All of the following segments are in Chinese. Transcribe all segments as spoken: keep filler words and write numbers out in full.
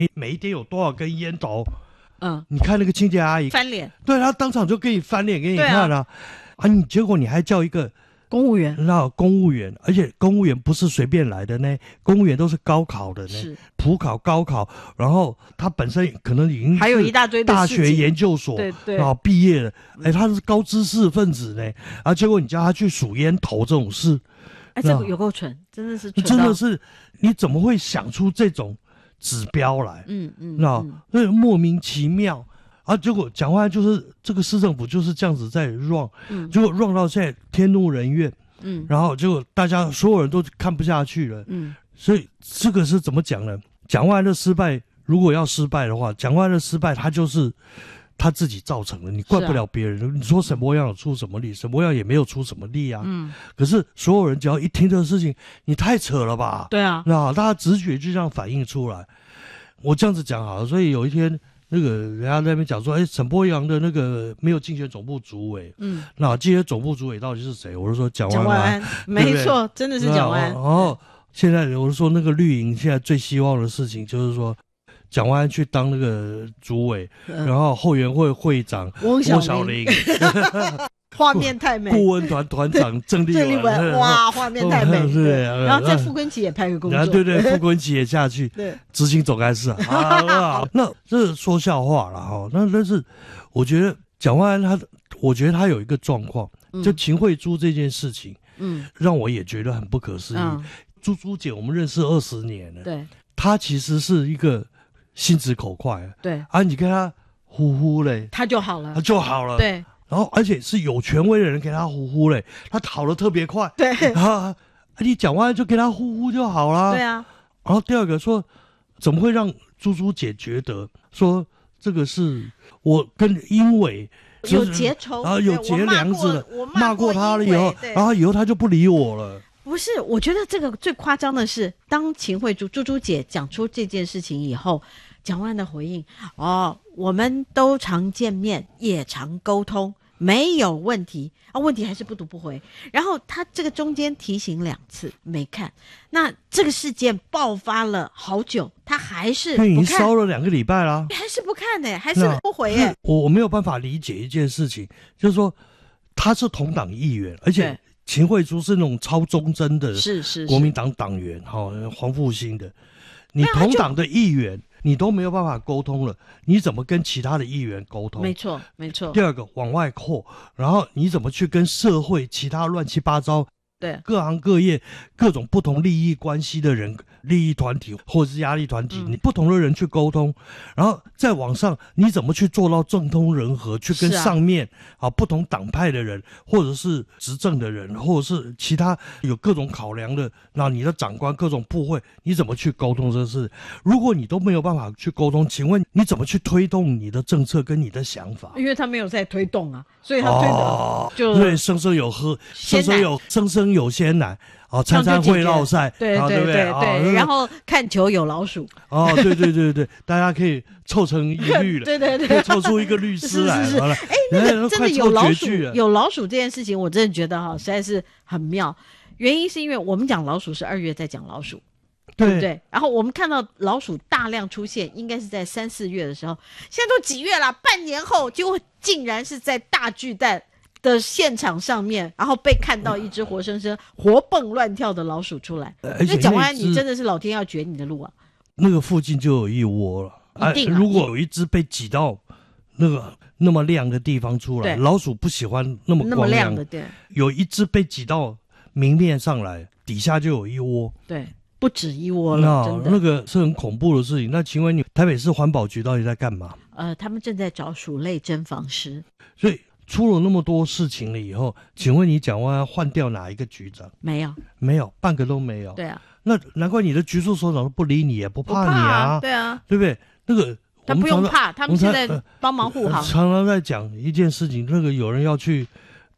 每一天有多少根烟头？ 嗯， 你看那个清洁阿姨翻脸， 对他当场就给你翻脸给你看啊！啊，你结果你还叫一个公务员， 那公务员，而且公务员不是随便来的呢，公务员都是高考的呢， 是普考、高考，然后他本身可能已经还有一大堆的大学研究所， 对对， 然后毕业了，哎，他是高知识分子呢，啊，结果你叫他去数烟头这种事， 哎，这个有够蠢，真的是蠢， 真的是，你怎么会想出这种指标来？ 嗯嗯， 那那莫名其妙。啊，结果讲话就是这个市政府就是这样子在 run，嗯，结果 run 到现在天怒人怨，嗯，然后结果大家所有人都看不下去了，嗯，所以这个是怎么讲呢？蒋万安的失败，如果要失败的话，蒋万安的失败他就是他自己造成的，你怪不了别人。啊、你说沈伯洋有出什么力？沈伯洋也没有出什么力啊，嗯，可是所有人只要一听这个事情，你太扯了吧？ 对啊， 那大家直觉就这样反映出来。我这样子讲好了，所以有一天。那个人家在那边讲说，哎，沈伯洋的那个没有竞选总部主委，嗯，那这些总部主委到底是谁？我就说蒋万安， 没错，真的是蒋万安。 然后现在我就说那个绿营现在最希望的事情就是说，蒋万安去当那个主委，嗯、然后后援会会长翁小玲。 画面太美， 顾问团团长郑丽文， 哇，画面太美。 对， 然后在傅昆萁也拍个工作， 对对，傅昆萁也下去， 对， 执行总干事啊。那这是说笑话了哈。那但是我觉得蒋万安他，我觉得他有一个状况，就秦慧珠这件事情，嗯，让我也觉得很不可思议。珠珠姐，我们认识二十年了， 对， 她其实是一个心直口快， 对啊，你跟她呼呼嘞， 她就好了， 她就好了， 对。 然后，而且是有权威的人给他呼呼嘞，他讨得特别快。 对啊，你讲完就给他呼呼就好了。 对啊。 然后第二个说，怎么会让珠珠姐觉得说这个是我跟英伟、 就是、有结仇啊，有结梁子了， 我骂过他了以后，然后以后他就不理我了。 不是，我觉得这个最夸张的是，当秦慧珠珠珠姐讲出这件事情以后，蒋万安的回应哦，我们都常见面，也常沟通。没有问题啊，问题还是不读不回。然后他这个中间提醒两次没看，那这个事件爆发了好久，他还是不看， 已经烧了两个礼拜了， 还是不看呢、欸，还是不回耶、欸。 我我没有办法理解一件事情，就是说他是同党议员，而且秦慧珠是那种超忠贞的， 是是国民党党员，哈、哦，黄复兴的，你同党的议员。你都没有办法沟通了，你怎么跟其他的议员沟通？ 没错，没错。 第二个往外扩，然后你怎么去跟社会其他乱七八糟、 对各行各业、各种不同利益关系的人、利益团体或者是压力团体，嗯、你不同的人去沟通，然后在网上你怎么去做到政通人和，去跟上面 啊, 啊不同党派的人，或者是执政的人，或者是其他有各种考量的，那你的长官各种部会，你怎么去沟通这事？如果你都没有办法去沟通，请问你怎么去推动你的政策跟你的想法？ 因为他没有在推动啊，所以他推的就、 哦、对，生生有喝，生生有生生有鲜奶。哦，参参会绕赛， 对对对 对, 对、哦，然后看球有老鼠。 哦，对对对对，大家可以凑成一律了， 对对对， 可以凑出一个律师来。 是是是，哎，那个真的有老鼠，有老鼠这件事情，我真的觉得哈，实在是很妙。原因是因为我们讲老鼠是二月在讲老鼠，对, 对不对？然后我们看到老鼠大量出现，应该是在三四月的时候，现在都几月了？半年后就竟然是在大巨蛋的现场上面，然后被看到一只活生生活蹦乱跳的老鼠出来。所以蒋万安，你真的是老天要绝你的路啊！ 那个附近就有一窝了， 一定、啊啊。如果有一只被挤到那个那么亮的地方出来，老鼠不喜欢那么光亮的，对。 有一只被挤到明面上来，底下就有一窝， 对，不止一窝了，真的。 那个是很恐怖的事情。那请问你，台北市环保局到底在干嘛？ 呃，他们正在找鼠类侦防师。 所以。出了那么多事情了以后，请问你蒋万安换掉哪一个局长？ 没有， 没有，半个都没有。 对啊， 那难怪你的局处首长都不理你，也不怕你啊。 啊对啊， 对不对？那个他不用怕，他们现在帮忙护航。 常常在讲一件事情，那个有人要去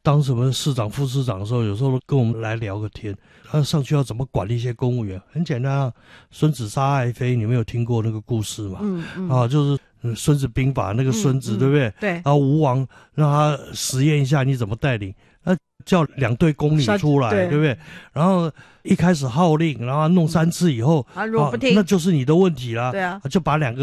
当什么市长、副市长的时候，有时候都跟我们来聊个天。他上去要怎么管理一些公务员？很简单啊，孙子杀爱妃，你没有听过那个故事嘛？ 嗯嗯， 啊，就是《孙子兵法》那个孙子，嗯嗯、对不对？ 对。 然后吴王让他实验一下你怎么带领，那叫两队宫女出来，对, 对不对？然后一开始号令，然后弄三次以后， 啊，如果不听， 那就是你的问题啦。 对啊， 就把两个。